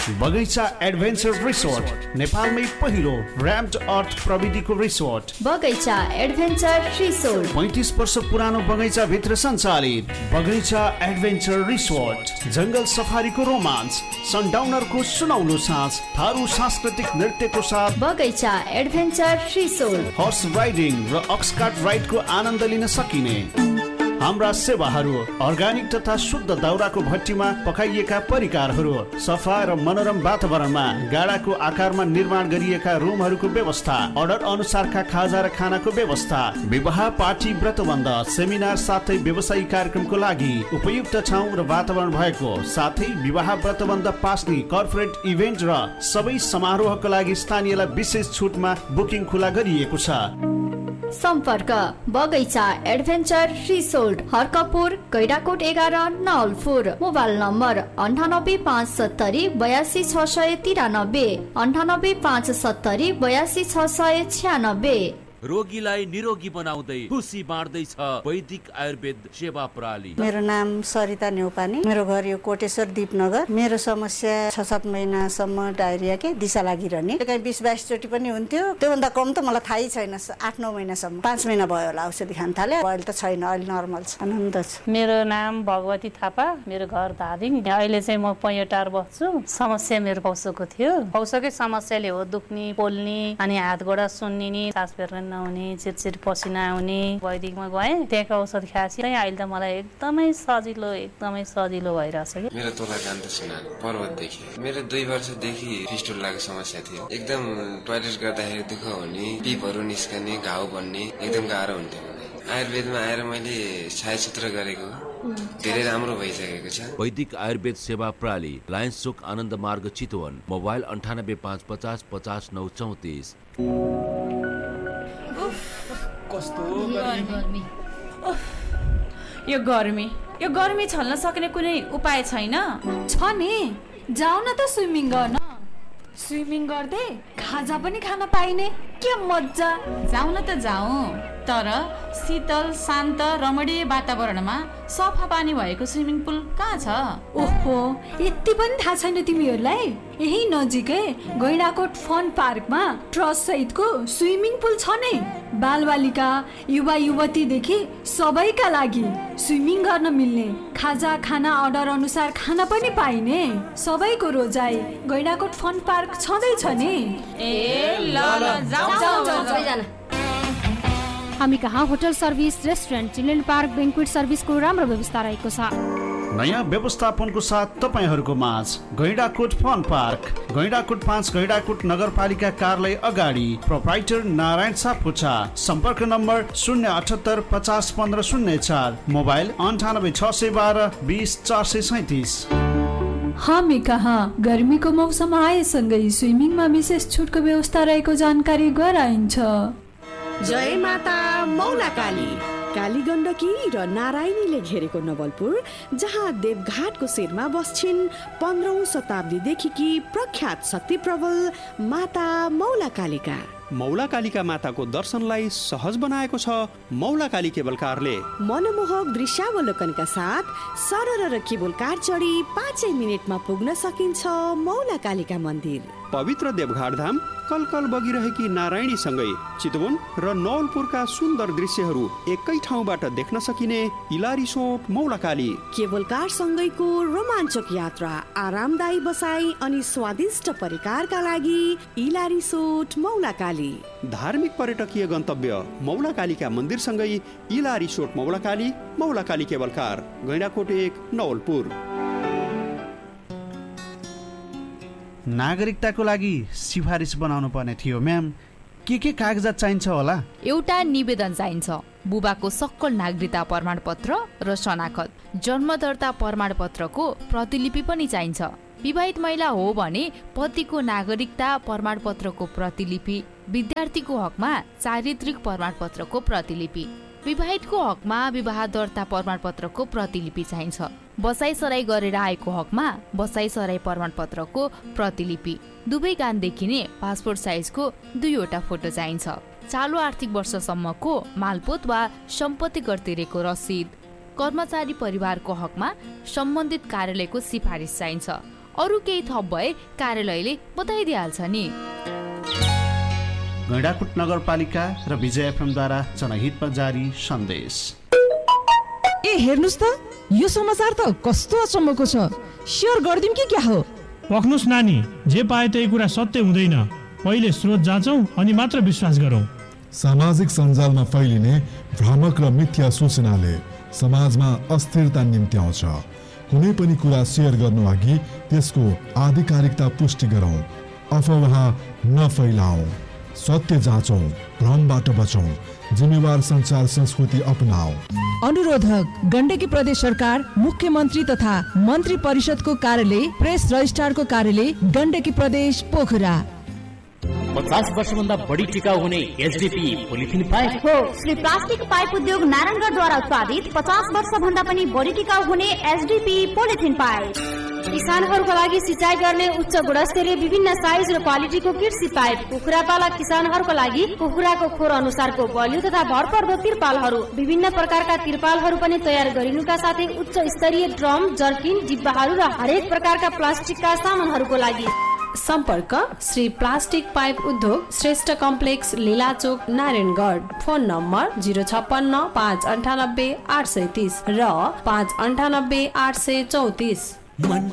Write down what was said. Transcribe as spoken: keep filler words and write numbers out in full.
बगैंचा adventure resort नेपालमै पहिलो र्याम्ड अर्थ प्रविधिको रिसोर्ट बगैंचा एडभेन्चर रिसोर्ट पैंतीस वर्ष पुरानो बगैंचा भित्र सञ्चालित बगैंचा एडभेन्चर रिसोर्ट जंगल सफारीको रोमाञ्च, सनडाउनरको सुनौलो साँझ, थारू सांस्कृतिक नृत्यको साथ बगैंचा एडभेन्चर रिसोर्ट, हर्स राइडिङ र अक्सकार्ट राइडको आनन्द लिन सकिने हाम्रा सेवाहरू अर्ग्यानिक तथा शुद्ध दाउराको भट्टीमा पकाइएका परिकारहरू, सफा र मनोरम वातावरणमा गाडाको आकारमा निर्माण गरिएका रुमहरूको व्यवस्था, अर्डर अनुसारका खाजा र खानाको व्यवस्था, विवाह पार्टी व्रतबन्ध सेमिनार साथै व्यवसायिक कार्यक्रमको लागि उपयुक्त ठाउँ र वातावरण भएको साथै विवाह व्रतबन्ध पास्नी कर्पोरेट इभेन्ट र सबै समारोहको लागि स्थानीयलाई विशेष छुटमा बुकिङ खुला गरिएको छ। सम्पर्क बगैंचा एडभेन्चर रिसोर्ट, हर्कपुर, गैडाकोट एघार, नवलपुर। मोबाइल नम्बर अन्ठानब्बे पाँच सत्तरी बयासी छ सय तिरानब्बे, अन्ठानब्बे पाँच सत्तरी बयासी छ सय छ्यानब्बे। रोगीलाई निरोगी बनाउँदै खुसी बाँड्दैछ वैदिक आयुर्वेद सेवा प्रणाली। मेरो नाम सरिता नेउपाने, मेरो घर यो कोटेश्वर दीपनगर। मेरो समस्या छ सात महिनासम्म डायरिया के दिशा लागिरहने, कहीँ बिस बाइस चोटि पनि हुन्थ्यो। त्योभन्दा कम त मलाई थाहै छैन। आठ नौ महिनासम्म, पाँच महिना भयो होला औषधि खान थाले। अहिले त छैन, अहिले नर्मल छ, आनन्द छ। मेरो नाम भगवती थापा, मेरो घर धादिङ। अहिले चाहिँ म पैँटार बस्छु। समस्या मेरो पौसोको थियो। पौसोकै समस्याले हो दुख्ने, पोल्ने, अनि हात गोडा सुन्निने, सास फेर्ने नहुने, चिरचिर पसिना आउने। वैदिकमा गएँ, त्यहाँको औषध खाएपछि अहिले त मलाई एकदमै सजिलो एकदमै सजिलो भइरहेछ। मेरो तोला कान्त सिन्हा पर्वतदेखि। मेरो दुई वर्षदेखि फिस्टुलाको समस्या थियो। एकदम टोयलेट गर्दाखेरि दुःख हुने, पिपहरू निस्कने, घाउ बन्ने, एकदम गाह्रो हुन्थ्यो। आयुर्वेदमा आएर मैले छायाचित्र गरेको धेरै राम्रो भइसकेको छ। वैदिक आयुर्वेद सेवा प्रणाली, लायन्स चोक, आनन्द मार्ग, चितवन। मोबाइल अन्ठानब्बे पाँच पचास पचास नौ चौतिस। कस्तो गर्मी, यो गर्मी यो गर्मी छल्न सक्ने कुनै उपाय छैन? छ नि, जाऊ न त स्विमिङ गर्न। स्विमिङ गर्दै खाजा पनि खान पाइने, के मजा। जाऊ न त जाऊ, तर शीतल शान्त रमणीय वातावरणमा सफा पानी भएको स्विमिङ पुल कहाँ छ? ओहो, यति पनि थाहा छैन तिमीहरूलाई? यही नजिकै गैडाकोट फन पार्कमा ट्रस्ट सहितको स्विमिङ पुल छ नै। बालबालिका, युवा युवतीदेखि सबैका लागि स्विमिङ गर्न मिल्ने, खाजा खाना अर्डर अनुसार खाना पनि पाइने, सबैको रोजाइ गैडाकोट फन पार्क छँदैछ नि। ए ल ल जाऊ जाऊ। हामी कहाँ hotel service, restaurant, children park, बेन्क्वेट सर्भिसको राम्रो व्यवस्था रहेको छ। नयाँ व्यवस्थापनको साथ तपाईहरूको माझ गैडाकोट फन पार्क, गैडाकोट पाँच, गैडाकोट नगरपालिका कार्यालय अगाडि, प्रोप्राइटर नारायण सापकोटा। सम्पर्क नम्बर शून्य अठहत्तर पचास पन्ध्र शून्य चार, मोबाइल अन्ठानब्बे छ सय बाह्र बिस चार सय सैतिस। हामी कहाँ गर्मीको मौसम आएसँगै स्विमिङमा विशेष छुटको व्यवस्था रहेको जानकारी गराइन्छ। जय माता मौलाकाली, काली गण्डकी र नारायणीले घेरेको नवलपुर, जहाँ देवघाटको शिरमा बस्छिन् पन्ध्रौं शताब्दीदेखिकी प्रख्यात शक्ति प्रबल माता मौलाकालीका। मौलाकालीका माताको दर्शनलाई सहज बनाएको छ मौलाकाली केबल कारले। मनमोहक दृश्यावलोकनका साथ सरर र केबल कार चढी पाँचै मिनटमा पुग्न सकिन्छ मौलाकालीका मन्दिर। पवित्र देवघाट धाम कलकल बगिरहेकी नारायणी सँगै चितवन र नवलपुरका सुन्दर दृश्यहरू एकै ठाउँबाट देख्न सकिने इला रिसोर्ट मौलाकाली। केबल कार सँगैको रोमाञ्चक यात्रा, आरामदायी बसाई अनि स्वादिष्ट परिकारका लागि इला रिसोर्ट मौलाकाली। धार्मिक पर्यटकीय गन्तव्य मौलाकालीका मन्दिर सँगै इला रिसोर्ट मौलाकाली, मौलाकाली केबल कार, गैंडाकोट एक, नवलपुर। नागरिकताको लागि सिफारिस बनाउनु पर्ने थियो म्याम, के के कागजात चाहिन्छ होला? एउटा निवेदन चाहिन्छ, बुबाको सक्कल नागरिकता प्रमाणपत्र र शनाखत, जन्म दर्ता प्रमाणपत्रको प्रतिलिपि पनि चाहिन्छ। विवाहित महिला हो भने पतिको नागरिकता प्रमाणपत्रको प्रतिलिपि, विद्यार्थीको हकमा चारित्रिक प्रमाणपत्रको प्रतिलिपि, विवाहितको हकमा विवाह दर्ता प्रमाणपत्रको प्रतिलिपि चाहिन्छ। बसाई सराई गरेर आएको हकमा बसाई सराई प्रमाणपत्रको प्रतिलिपि, दुवै कान देखिने पासपोर्ट साइजको दुईवटा फोटो चाहिन्छ। चालु आर्थिक वर्षसम्मको मालपोत वा सम्पत्ति कर तिरेको रसिद, कर्मचारी परिवारको हकमा सम्बन्धित कार्यालयको सिफारिस चाहिन्छ। अरू केही थप भए कार्यालयले बताइदिइहाल्छ नि। गैंडाकोट नगरपालिका र विजय एफएमद्वारा जनहितमा जारी सन्देश। ए हेर्नुस् त, यो समाचार त कस्तो अचम्मको छ, शेयर गर्दिम कि क्या हो? पक्नुस् नानी, जे पाए त्यही कुरा सत्य हुँदैन। पहिले स्रोत जाँचौं अनि मात्र विश्वास गरौं। सामाजिक सञ्जालमा फैलिने भ्रामक र मिथ्या सूचनाले समाजमा अस्थिरता निम्त्याउँछ। कुनै पनि कुरा शेयर गर्नु अघि त्यसको आधिकारिकता पुष्टि गरौं। अफवाह नफैलाऊ, सत्य जाँचौं, भ्रमबाट बचौं, जिम्मेवार सञ्चार संस्कृति अपनाऊ। अनुरोधक गण्डकी प्रदेश सरकार, मुख्यमन्त्री तथा मन्त्री परिषदको कार्यालय, प्रेस रजिस्ट्रारको कार्यालय, गण्डकी प्रदेश पोखरा। पचास वर्षभन्दा बढी टिकाउ हुने एचडीपी पोलिथिन पाइप हो। श्री प्लास्टिक पाइप उद्योग नारायणगढद्वारा उत्पादित पचास वर्ष भन्दा पनि बढी टिकाउ हुने एचडीपी पोलिथिन पाइप। किसानहरूको लागि सिँचाइ गर्ने उच्च गुणस्तरीय विभिन्न साइज र क्वालिटीको कृषि पाइप। कुखुरापाला किसानहरूको लागि कुखुराको खोर अनुसारको बलियो तथा भरपर्दो तिरपालहरू, विभिन्न प्रकारका तिरपालहरू पनि तयार गरिनुका साथै उच्च स्तरीय ड्रम, जर्किन, डिब्बाहरू र हरेक प्रकारका प्लास्टिकका सामानहरूको लागि। सम्पर्क श्री प्लास्टिक पाइप उद्योग, Shrestha complex, लीलाचोक, Narayangarh. Phone number zero छप्पन्न पाँच अन्ठानब्बे आठ सय तीस र पाँच अन्ठानब्बे आठ सय चौतिस।